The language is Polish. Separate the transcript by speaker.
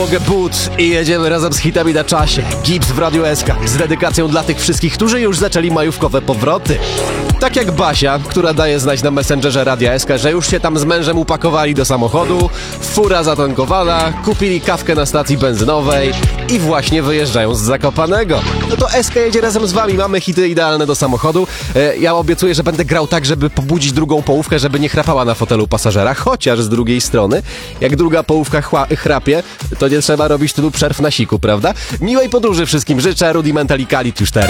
Speaker 1: Mogę but i jedziemy razem z hitami na czasie. Gips w Radiu SK z dedykacją dla tych wszystkich, którzy już zaczęli majówkowe powroty. Tak jak Basia, która daje znać na Messengerze Radia SK, że już się tam z mężem upakowali do samochodu, fura zatankowana, kupili kawkę na stacji benzynowej i właśnie wyjeżdżają z Zakopanego. No to SK jedzie razem z wami, mamy hity idealne do samochodu. Ja obiecuję, że będę grał tak, żeby pobudzić drugą połówkę, żeby nie chrapała na fotelu pasażera, chociaż z drugiej strony, jak druga połówka chrapie, to nie trzeba robić tylu przerw na siku, prawda? Miłej podróży wszystkim życzę, Rudimental i Khalid już teraz.